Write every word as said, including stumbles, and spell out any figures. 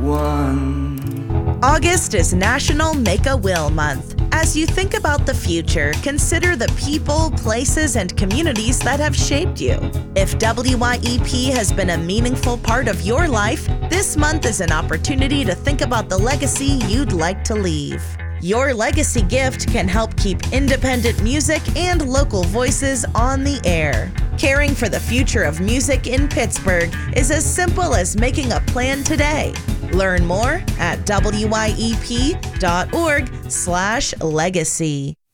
one. August is National Make a Will Month. As you think about the future, consider the people, places, and communities that have shaped you. If W Y E P has been a meaningful part of your life, this month is an opportunity to think about the legacy you'd like to leave. Your legacy gift can help keep independent music and local voices on the air. Caring for the future of music in Pittsburgh is as simple as making a plan today. Learn more at W Y E P dot org slash legacy.